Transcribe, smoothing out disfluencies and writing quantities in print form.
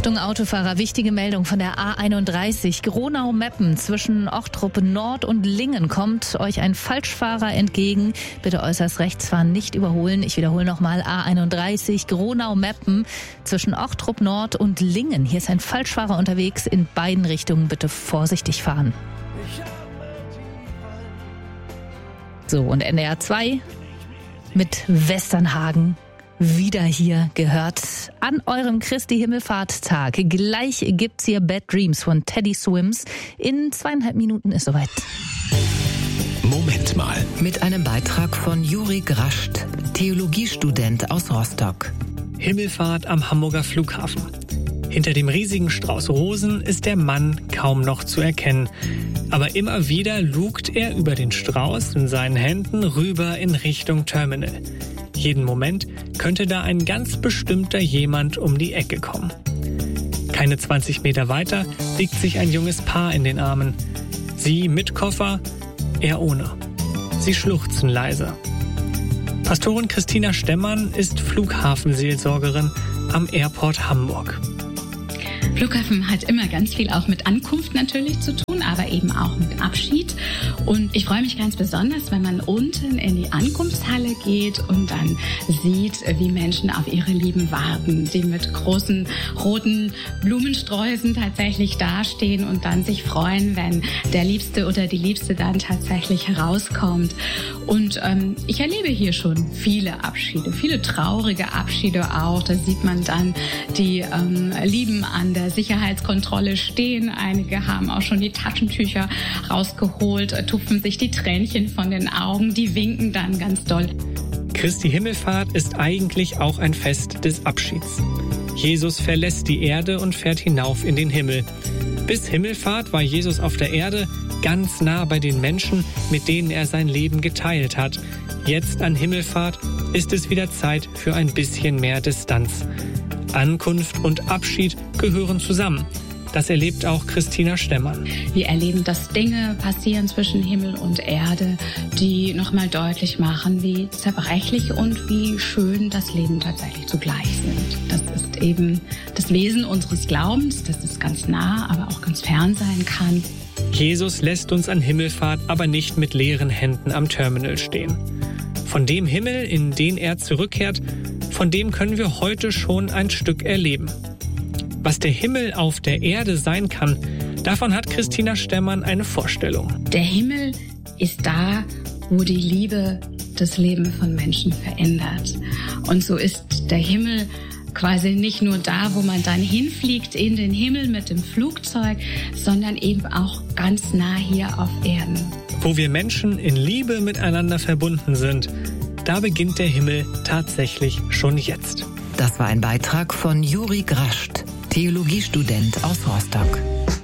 Achtung Autofahrer, wichtige Meldung von der A31 Gronau-Meppen zwischen Ochtrup Nord und Lingen kommt euch ein Falschfahrer entgegen. Bitte äußerst rechts fahren, nicht überholen. Ich wiederhole nochmal A31 Gronau-Meppen zwischen Ochtrup Nord und Lingen. Hier ist ein Falschfahrer unterwegs in beiden Richtungen. Bitte vorsichtig fahren. So, und NDR 2 mit Westernhagen. Wieder hier gehört an eurem Christi Himmelfahrttag. Gleich gibt's hier Bad Dreams von Teddy Swims. In 2,5 Minuten ist soweit. Moment mal. Mit einem Beitrag von Juri Grascht, Theologiestudent aus Rostock. Himmelfahrt am Hamburger Flughafen. Hinter dem riesigen Strauß Rosen ist der Mann kaum noch zu erkennen. Aber immer wieder lugt er über den Strauß in seinen Händen rüber in Richtung Terminal. Jeden Moment könnte da ein ganz bestimmter jemand um die Ecke kommen. Keine 20 Meter weiter liegt sich ein junges Paar in den Armen. Sie mit Koffer, er ohne. Sie schluchzen leise. Pastorin Christina Stemmann ist Flughafenseelsorgerin am Airport Hamburg. Flughafen hat immer ganz viel auch mit Ankunft natürlich zu tun, aber eben auch mit Abschied. Und ich freue mich ganz besonders, wenn man unten in die Ankunftshalle geht und dann sieht, wie Menschen auf ihre Lieben warten, die mit großen roten Blumensträußen tatsächlich dastehen und dann sich freuen, wenn der Liebste oder die Liebste dann tatsächlich herauskommt. Und ich erlebe hier schon viele Abschiede, viele traurige Abschiede auch. Da sieht man dann die Lieben an der Sicherheitskontrolle stehen. Einige haben auch schon die Taschentücher rausgeholt, tupfen sich die Tränchen von den Augen, die winken dann ganz doll. Christi Himmelfahrt ist eigentlich auch ein Fest des Abschieds. Jesus verlässt die Erde und fährt hinauf in den Himmel. Bis Himmelfahrt war Jesus auf der Erde ganz nah bei den Menschen, mit denen er sein Leben geteilt hat. Jetzt an Himmelfahrt ist es wieder Zeit für ein bisschen mehr Distanz. Ankunft und Abschied gehören zusammen. Das erlebt auch Christina Stemmann. Wir erleben, dass Dinge passieren zwischen Himmel und Erde, die nochmal deutlich machen, wie zerbrechlich und wie schön das Leben tatsächlich zugleich sind. Das ist eben das Wesen unseres Glaubens, dass es ganz nah, aber auch ganz fern sein kann. Jesus lässt uns an Himmelfahrt aber nicht mit leeren Händen am Terminal stehen. Von dem Himmel, in den er zurückkehrt, von dem können wir heute schon ein Stück erleben. Was der Himmel auf der Erde sein kann, davon hat Christina Stemmann eine Vorstellung. Der Himmel ist da, wo die Liebe das Leben von Menschen verändert. Und so ist der Himmel quasi nicht nur da, wo man dann hinfliegt in den Himmel mit dem Flugzeug, sondern eben auch ganz nah hier auf Erden. Wo wir Menschen in Liebe miteinander verbunden sind, da beginnt der Himmel tatsächlich schon jetzt. Das war ein Beitrag von Juri Grascht, Theologiestudent aus Rostock.